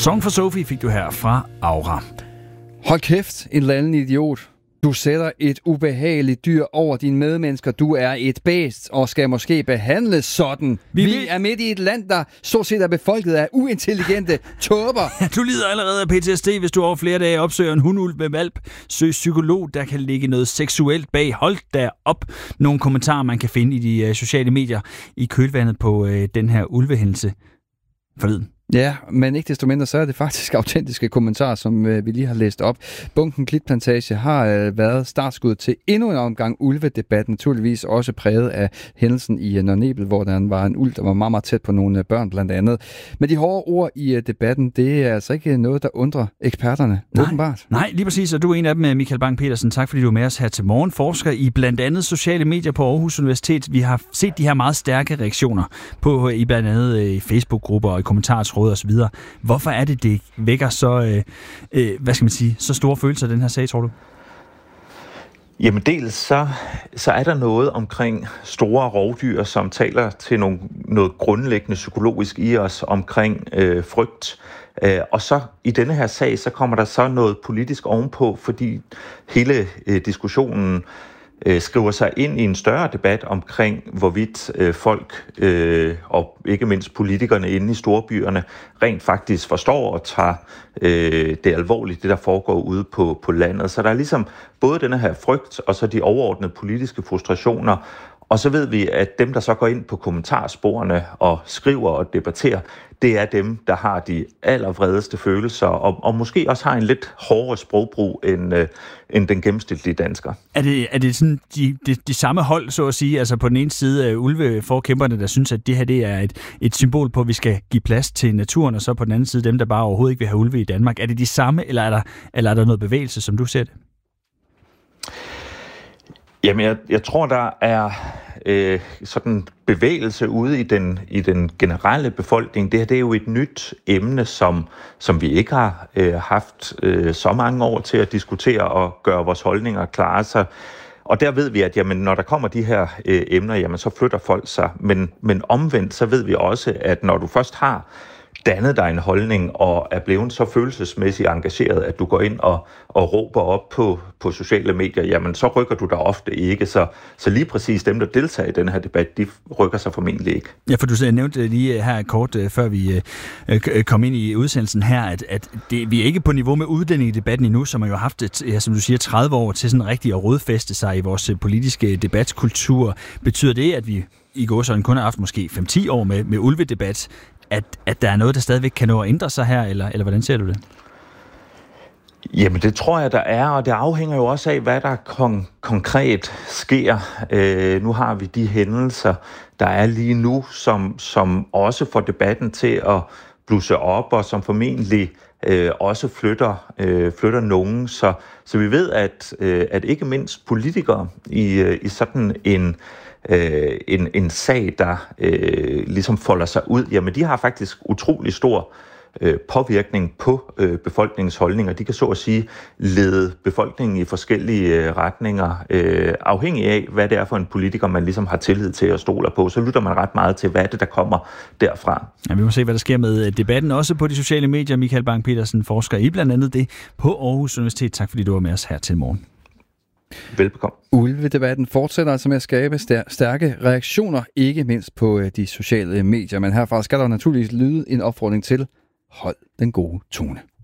Song for Sophie fik du her fra Aura. Hold kæft, en lallende idiot. Du sætter et ubehageligt dyr over dine medmennesker. Du er et bæst og skal måske behandles sådan. Vi er midt i et land, der stort set er befolket af uintelligente tåber. Du lider allerede af PTSD, hvis du over flere dage opsøger en hundulv med valp. Søg psykolog, der kan ligge noget seksuelt bag. Hold da op. Nogle kommentarer, man kan finde i de sociale medier i kølvandet på den her ulvehændelse forleden. Ja, men ikke desto mindre, så er det faktisk autentiske kommentarer, som vi lige har læst op. Bunken Klitplantage har været startskud til endnu en omgang ulvedebat, naturligvis også præget af hændelsen i Nørre Nebel, hvor der var en ulv, der var meget, meget tæt på nogle børn blandt andet. Men de hårde ord i debatten, det er altså ikke noget, der undrer eksperterne, åbenbart. Nej, lige præcis, og du er en af dem, Michael Bang-Petersen. Tak fordi du er med os her til morgen. Forsker i blandt andet sociale medier på Aarhus Universitet. Vi har set de her meget stærke reaktioner på i blandt andet Facebook-grupper og i kommentarsråd og så videre. Hvorfor er det vækker så, så store følelser, den her sag, tror du? Jamen dels så er der noget omkring store rovdyr, som taler til noget grundlæggende psykologisk i os omkring frygt. Og så i denne her sag, så kommer der så noget politisk ovenpå, fordi hele diskussionen skriver sig ind i en større debat omkring, hvorvidt folk og ikke mindst politikerne inde i storbyerne rent faktisk forstår og tager det alvorligt, det der foregår ude på landet. Så der er ligesom både denne her frygt og så de overordnede politiske frustrationer. Og så ved vi, at dem, der så går ind på kommentarsporene og skriver og debatterer, det er dem, der har de allervredeste følelser, og måske også har en lidt hårdere sprogbrug end den gennemsnitlige dansker. Er det sådan de samme hold, så at sige, altså på den ene side af ulveforkæmperne, der synes, at det her det er et symbol på, at vi skal give plads til naturen, og så på den anden side dem, der bare overhovedet ikke vil have ulve i Danmark. Er det de samme, eller er der noget bevægelse, som du ser det? Jamen, jeg tror, der er sådan bevægelse ude i den generelle befolkning. Det her det er jo et nyt emne, som vi ikke har haft så mange år til at diskutere og gøre vores holdninger klare. Og der ved vi, at jamen, når der kommer de her emner, jamen, så flytter folk sig. Men omvendt, så ved vi også, at når du først har dannet dig en holdning og er blevet så følelsesmæssigt engageret, at du går ind og råber op på sociale medier, jamen så rykker du dig ofte ikke. Så lige præcis dem, der deltager i den her debat, de rykker sig formentlig ikke. Ja, for du nævnte lige her kort, før vi kom ind i udsendelsen her, at vi er ikke på niveau med udlænding i debatten endnu, som har jo haft, som du siger, 30 år til sådan rigtig at rodfæste sig i vores politiske debatskultur. Betyder det, at vi i går sådan kun har haft måske 5-10 år med ulvedebat, at der er noget, der stadigvæk kan nå at ændre sig her, eller hvordan ser du det? Jamen, det tror jeg, der er, og det afhænger jo også af, hvad der konkret sker. Nu har vi de hændelser, der er lige nu, som også får debatten til at blusse op, og som formentlig også flytter nogen. Så vi ved, at ikke mindst politikere i sådan en sag, der ligesom folder sig ud, jamen de har faktisk utrolig stor påvirkning på befolkningens holdninger. De kan så at sige lede befolkningen i forskellige retninger, afhængig af, hvad det er for en politiker, man ligesom har tillid til og stoler på. Så lytter man ret meget til, hvad det der kommer derfra. Ja, vi må se, hvad der sker med debatten, også på de sociale medier. Michael Bang-Petersen, forsker i blandt andet det på Aarhus Universitet. Tak fordi du var med os her til morgen. Velbekomme. Ulvedebatten fortsætter altså med at skabe stærke reaktioner, ikke mindst på de sociale medier. Men herfra skal der naturligvis lyde en opfordring til: hold den gode tone.